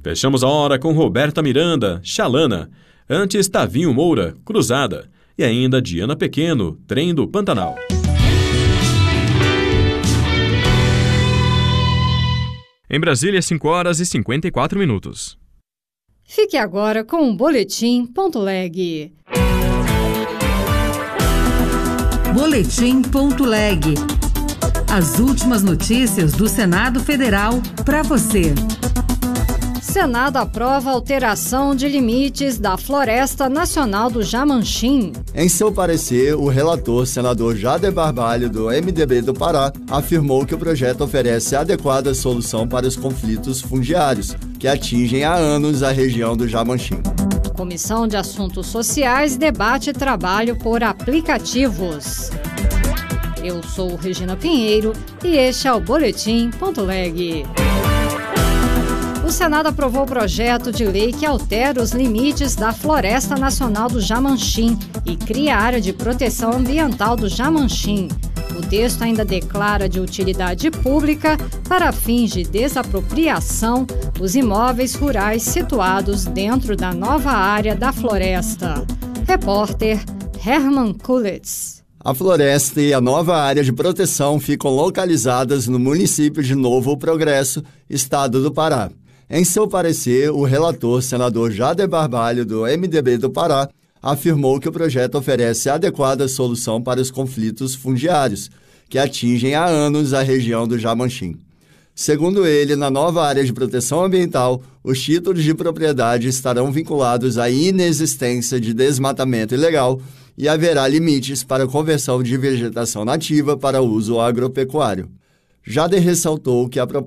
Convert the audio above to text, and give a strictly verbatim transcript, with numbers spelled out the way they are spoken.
Fechamos a hora com Roberta Miranda, Xalana. Antes, Tavinho Moura, Cruzada. E ainda Diana Pequeno, Trem do Pantanal. Em Brasília, cinco horas e cinquenta e quatro minutos. Fique agora com o Boletim Ponto Leg. Boletim Ponto Leg. As últimas notícias do Senado Federal para você. Senado aprova alteração de limites da Floresta Nacional do Jamanchim. Em seu parecer, o relator, senador Jader Barbalho, do M D B do Pará, afirmou que o projeto oferece adequada solução para os conflitos fundiários, que atingem há anos a região do Jamanchim. Comissão de Assuntos Sociais debate trabalho por aplicativos. Eu sou Regina Pinheiro e este é o Boletim Ponto Leg. O Senado aprovou o projeto de lei que altera os limites da Floresta Nacional do Jamanchim e cria a área de proteção ambiental do Jamanchim. O texto ainda declara de utilidade pública, para fins de desapropriação, os imóveis rurais situados dentro da nova área da floresta. Repórter Herman Kulitz. A floresta e a nova área de proteção ficam localizadas no município de Novo Progresso, estado do Pará. Em seu parecer, o relator, senador Jader Barbalho, do M D B do Pará, afirmou que o projeto oferece adequada solução para os conflitos fundiários, que atingem há anos a região do Jamanchim. Segundo ele, na nova área de proteção ambiental, os títulos de propriedade estarão vinculados à inexistência de desmatamento ilegal e haverá limites para a conversão de vegetação nativa para uso agropecuário. Jader ressaltou que a proposta